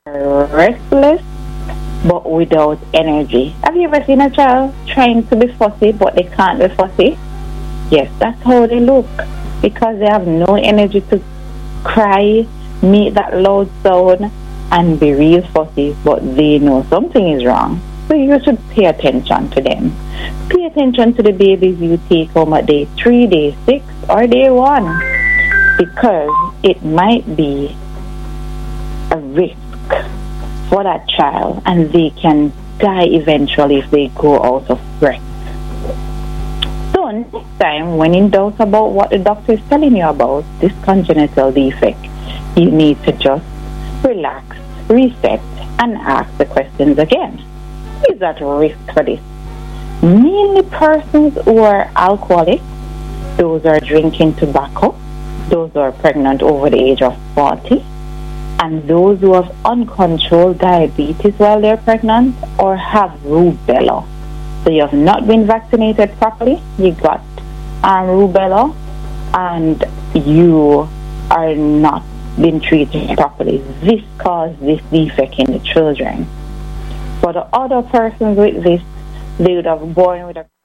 restless but without energy. Have you ever seen a child trying to be fussy but they can't be fussy? Yes, that's how they look, because they have no energy to cry, make that loud sound, and be real fussy, but they know something is wrong. So you should pay attention to them. Pay attention to the babies you take home at day 3, day 6, or day 1, because it might be a risk for that child, and they can die eventually if they go out of breath. So next time, when in doubt about what the doctor is telling you about this congenital defect, you need to just relax, reset, and ask the questions again. Who is at risk for this? Mainly persons who are alcoholic, those who are drinking tobacco, those who are pregnant over the age of 40, and those who have uncontrolled diabetes while they're pregnant or have rubella. So you have not been vaccinated properly, you got rubella, and you are not been treated properly. This caused this defect in the children. For the other persons with this, they would have born with a